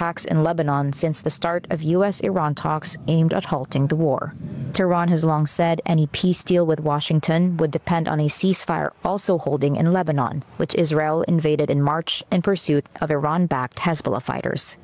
attacks in Lebanon since the start of U.S.-Iran talks aimed at halting the war. Tehran has long said any peace deal with Washington would depend on a ceasefire also holding in Lebanon, which Israel invaded in March in pursuit of Iran-backed Hezbollah fighters.